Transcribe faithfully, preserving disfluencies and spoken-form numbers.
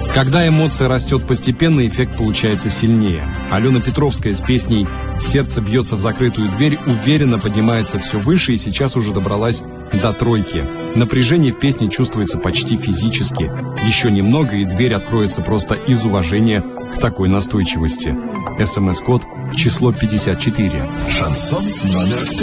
Когда эмоция растет постепенно, эффект получается сильнее. Алена Петровская с песней «Сердце бьется в закрытую дверь» уверенно поднимается все выше и сейчас уже добралась до тройки. Напряжение в песне чувствуется почти физически. Еще немного, и дверь откроется просто из уважения к такой настойчивости. СМС-код число пятьдесят четыре. Шансон номер